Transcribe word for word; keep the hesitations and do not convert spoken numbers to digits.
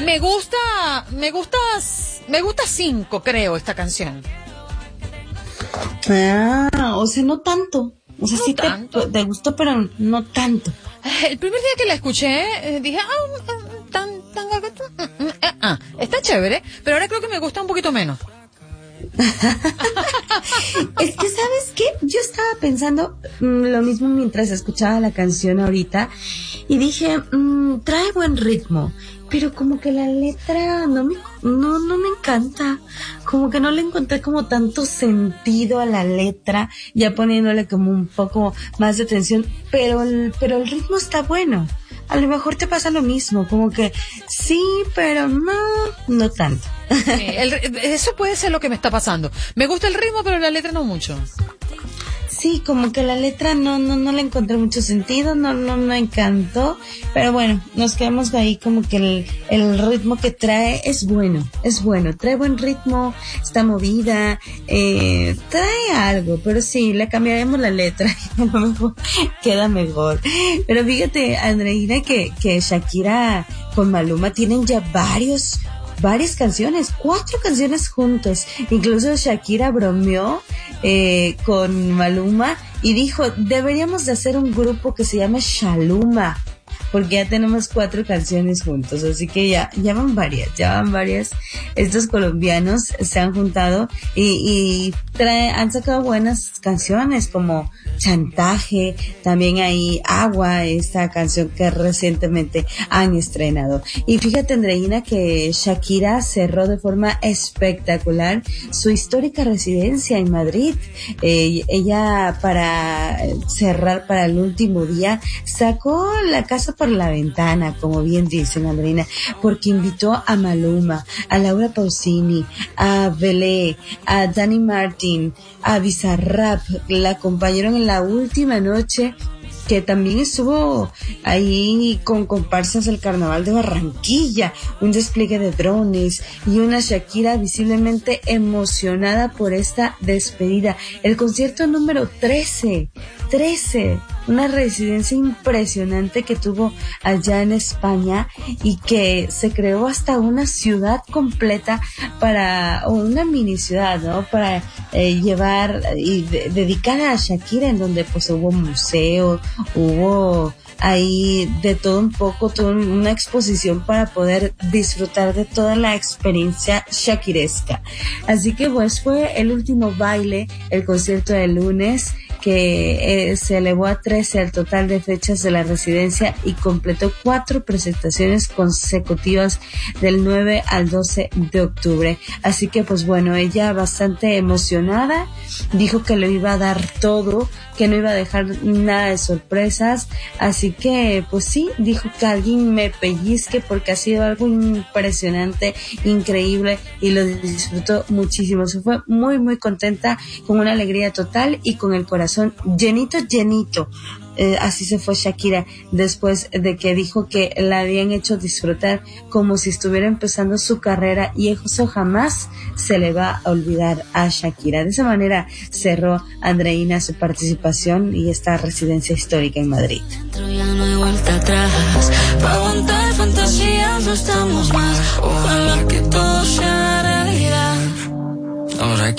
Me gusta, me gusta, me gusta cinco, creo, esta canción. Ah, o sea, no tanto. O sea, No sí te, tanto. te gustó, pero no tanto. El primer día que la escuché, eh, dije, ah, ah, tan, tan, tan, mm, mm, ah, ah, está chévere, pero ahora creo que me gusta un poquito menos. Es que, ¿sabes qué? Yo estaba pensando mm, lo mismo mientras escuchaba la canción ahorita y dije, mm, trae buen ritmo, pero como que la letra no me, no, no me encanta, como que no le encontré como tanto sentido a la letra, ya poniéndole como un poco más de atención, pero el, pero el ritmo está bueno. A lo mejor te pasa lo mismo, como que sí, pero no, no tanto. Sí, el, eso puede ser lo que me está pasando. Me gusta el ritmo, pero la letra no mucho. Sí, como que la letra no, no, no le encontré mucho sentido, no, no, no encantó, pero bueno, nos quedamos ahí como que el, el ritmo que trae es bueno, es bueno, trae buen ritmo, está movida, eh, trae algo, pero sí, le cambiaremos la letra, a lo mejor queda mejor. Pero fíjate, Andreina, que, que Shakira con Maluma tienen ya varios varias canciones, cuatro canciones juntos. Incluso Shakira bromeó eh, con Maluma y dijo, deberíamos de hacer un grupo que se llame Shaluma, porque ya tenemos cuatro canciones juntos, así que ya, ya van varias, ya van varias. Estos colombianos se han juntado y, y trae, han sacado buenas canciones como Chantaje, también hay Agua, esta canción que recientemente han estrenado. Y fíjate, Andreina, que Shakira cerró de forma espectacular su histórica residencia en Madrid. Eh, ella, para cerrar, para el último día, sacó la casa por la ventana, como bien dicen, Andreina, porque invitó a Maluma, a Laura Pausini, a Belé, a Dani Martin, a Bizarrap, la acompañaron en la última noche, que también estuvo ahí con comparsas del Carnaval de Barranquilla, un despliegue de drones y una Shakira visiblemente emocionada por esta despedida. El concierto número trece, trece, una residencia impresionante que tuvo allá en España y que se creó hasta una ciudad completa para, o una mini ciudad, ¿no? Para eh, llevar y de, dedicada a Shakira, en donde pues hubo museo, hubo ahí de todo un poco, toda una exposición para poder disfrutar de toda la experiencia shakiresca. Así que pues fue el último baile, el concierto del lunes, que eh, se elevó a trece el total de fechas de la residencia y completó cuatro presentaciones consecutivas del nueve al doce de octubre. Así que pues bueno, ella bastante emocionada, dijo que lo iba a dar todo, que no iba a dejar nada de sorpresas, así que pues sí, dijo que alguien me pellizque porque ha sido algo impresionante, increíble y lo disfrutó muchísimo. Se fue muy muy contenta, con una alegría total y con el corazón llenito, llenito. Eh, así se fue Shakira después de que dijo que la habían hecho disfrutar como si estuviera empezando su carrera, y eso jamás se le va a olvidar a Shakira. De esa manera cerró Andreina su participación y esta residencia histórica en Madrid. Ya no hay vuelta atrás, para aguantar fantasías no estamos más, ojalá que todo sea realidad. Ahora